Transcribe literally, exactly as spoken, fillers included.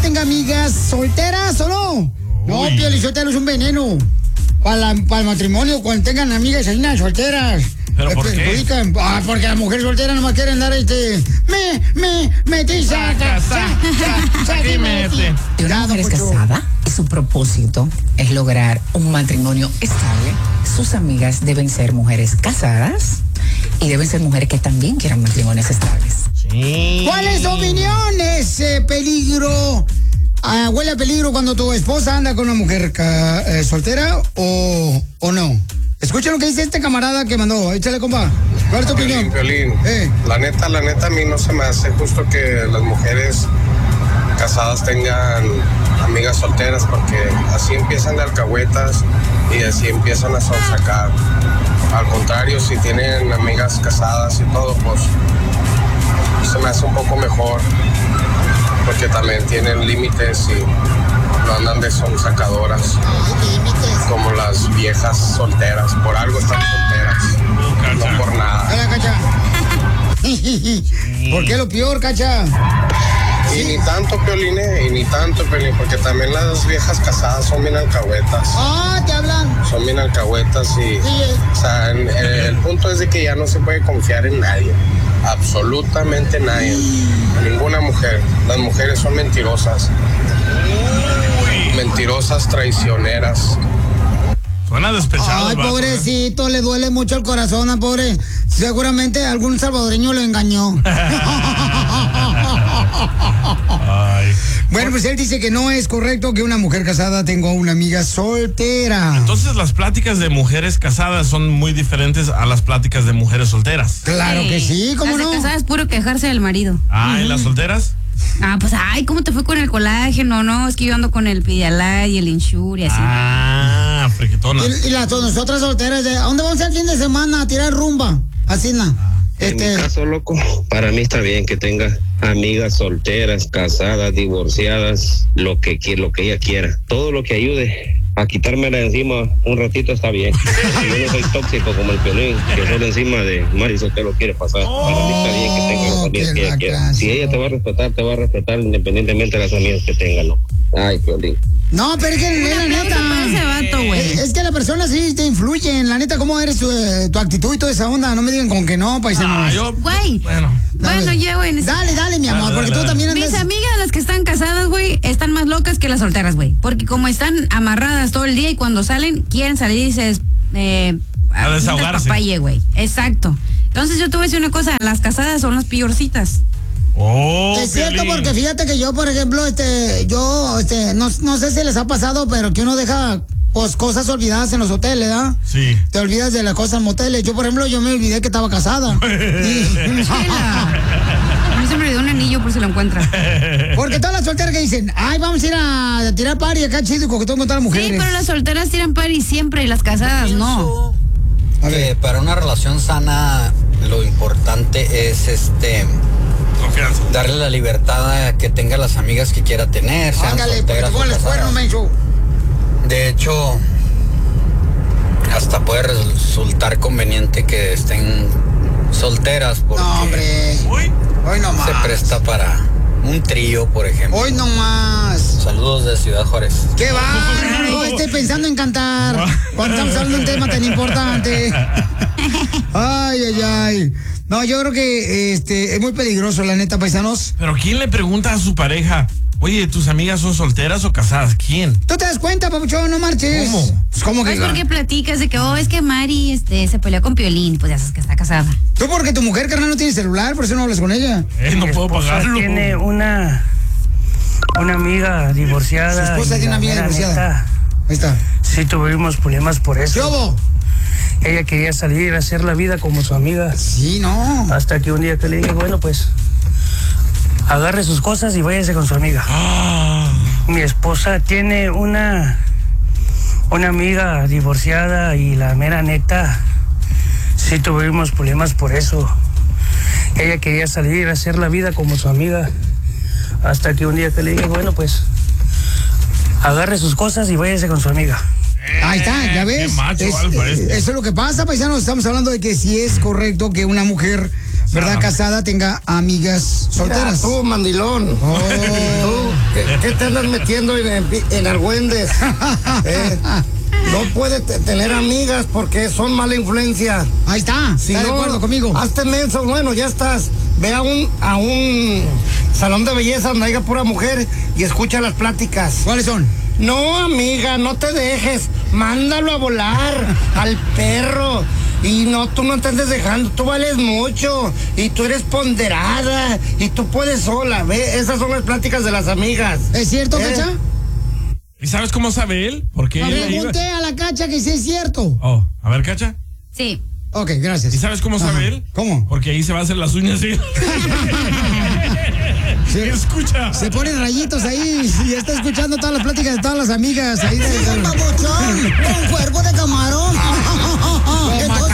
tenga amigas solteras o no? No, Piolichotelo es un veneno. Para, para el matrimonio, cuando tengan amigas ahí, solteras. ¿Pero por qué? Ah, porque la mujer soltera nomás quiere andar este... Me, me, metí, saca, saca, saca, y mete. Si una mujer es casada y su propósito es lograr un matrimonio estable, sus amigas deben ser mujeres casadas y deben ser mujeres que también quieran matrimonios estables. Sí. ¿Cuál es tu opinión? ¿Es eh, peligro? Uh, ¿Huele a peligro cuando tu esposa anda con una mujer ca, eh, soltera o, o no? Escucha lo que dice este camarada que mandó. Échale, compa. ¿Cuál es tu opinión? Piolín, eh. La neta, la neta, a mí no se me hace justo que las mujeres casadas tengan amigas solteras, porque así empiezan de alcahuetas y así empiezan a sonsacar. Al contrario, si tienen amigas casadas y todo, pues se me hace un poco mejor, porque también tienen límites y no andan de sonsacadoras como las viejas solteras. Por algo están solteras, no por nada. Hola, Cacha. ¿Por qué lo peor, Cacha? Y sí. Ni tanto, Piolín, y ni tanto, Piolín, porque también las viejas casadas son bien alcahuetas. Ah, te hablan. Son bien alcahuetas y... Sí. O sea, en, el, el punto es de que ya no se puede confiar en nadie. Absolutamente nadie. Mm. Ninguna mujer. Las mujeres son mentirosas. Uy. Mentirosas, traicioneras. Suena despechado. Ay, pobrecito, le duele mucho el corazón a pobre. Seguramente algún salvadoreño lo engañó. Ay. Bueno, pues él dice que no es correcto que una mujer casada tenga una amiga soltera. Entonces las pláticas de mujeres casadas son muy diferentes a las pláticas de mujeres solteras. Claro sí. que sí, ¿cómo las no? Las casadas es puro quejarse del marido. Ah, ¿y las solteras? Ah, pues, ay, ¿cómo te fue con el colágeno? No, es que yo ando con el Pedialyte y el Ensure y así. Ah, friquetona. Y, y las nosotras solteras, ¿a dónde vamos el fin de semana a tirar rumba? Así, ¿no? Este... En mi caso, loco, para mí está bien que tenga amigas solteras, casadas, divorciadas, lo que lo que ella quiera. Todo lo que ayude a quitármela de encima un ratito está bien. Yo no soy tóxico como el Piolín, que solo encima de Marisol te lo quiere pasar. Oh, para mí está bien que tenga las amigas que ella quiera. Si ella te va a respetar, te va a respetar independientemente de las amigas que tenga, loco. Ay, Piolín. No, pero es que la neta. Ese vato, güey. Es, es que la persona sí te influye. En la neta, ¿cómo eres tu, eh, tu actitud y toda esa onda? No me digan con que no, paisanos. Ah, yo. Güey. Bueno. Bueno, ya, güey. Dale, dale, mi amor, dale, porque dale, tú también andas. Mis amigas, las que están casadas, güey, están más locas que las solteras, güey. Porque como están amarradas todo el día y cuando salen, quieren salir y se. Eh, a desahogarse. Papaye, güey. Exacto. Entonces yo te voy a decir una cosa: las casadas son las peorcitas. Oh, es cierto, Piolín. Porque fíjate que yo, por ejemplo, este, yo, este, no, no sé si les ha pasado, pero que uno deja, pues, cosas olvidadas en los hoteles, ¿verdad? Sí. Te olvidas de las cosas en moteles. Yo, por ejemplo, yo me olvidé que estaba casada. y... A mí se me olvidó un anillo por si lo encuentra. Porque todas las solteras que dicen, ay, vamos a ir a tirar party acá chido, coquetón con todas las mujeres. Sí, pero las solteras tiran party siempre y las casadas no. A ver. Para una relación sana, lo importante es, este... Confianza. Darle la libertad a que tenga las amigas que quiera tener, sean Ángale, solteras o casadas. Cuerno, menso. De hecho, hasta puede resultar conveniente que estén solteras porque no, hombre. Uy. Hoy no más. Se presta para un trío, por ejemplo. Hoy no más. Saludos de Ciudad Juárez. ¿Qué va? No estoy pensando en cantar cuando estamos hablando de un tema tan importante. Ay, ay, ay. No, yo creo que este es muy peligroso, la neta, paisanos. Pero ¿quién le pregunta a su pareja, oye, ¿tus amigas son solteras o casadas? ¿Quién? ¿Tú te das cuenta, papuchón? No marches. ¿Cómo? Pues, ¿cómo que? Es porque platicas de que, oh, es que Mari este, se peleó con Piolín, pues ya sabes que está casada. Tú porque tu mujer, carnal, no tiene celular, por eso no hablas con ella. Eh, no puedo pagarlo. Tiene una, una amiga divorciada. Su esposa tiene una amiga divorciada. Neta, ahí está. Sí, tuvimos problemas por eso. ¿Qué hubo? Ella quería salir a hacer la vida como su amiga. Sí, no. Hasta que un día que le dije, bueno, pues, agarre sus cosas y váyase con su amiga. Ah. Mi esposa tiene una, una amiga divorciada y la mera neta, sí tuvimos problemas por eso. Ella quería salir a hacer la vida como su amiga. Hasta que un día que le dije, bueno, pues, agarre sus cosas y váyase con su amiga. Ahí está, ya ves. Qué macho, es, alfa este. Eso es lo que pasa, paisanos. Estamos hablando de que si es correcto que una mujer, ¿verdad?, casada tenga amigas solteras. Mira, tú, mandilón. Oh. Tú, que, qué te andas metiendo en, en, en argüendes? Eh, no puedes te- tener amigas porque son mala influencia. Ahí está, Si está de no, acuerdo conmigo. hazte menso, bueno, ya estás. Ve a un, a un salón de belleza donde haya pura mujer y escucha las pláticas. ¿Cuáles son? No, amiga, no te dejes. Mándalo a volar al perro. Y no, tú no te andes dejando. Tú vales mucho. Y tú eres ponderada. Y tú puedes sola. Ve, esas son las pláticas de las amigas. ¿Es cierto, ¿Eh? Cacha? ¿Y sabes cómo sabe él? Porque Le ella iba... pregunté a la Cacha que sí es cierto. Oh, a ver, Cacha. Sí. Ok, gracias. ¿Y sabes cómo sabe Ajá. él? ¿Cómo? Porque ahí se va a hacer las uñas, ¿sí? Sí. Escucha. Se ponen rayitos ahí y está escuchando todas las pláticas de todas las amigas ahí de... Con cuerpo de camarón.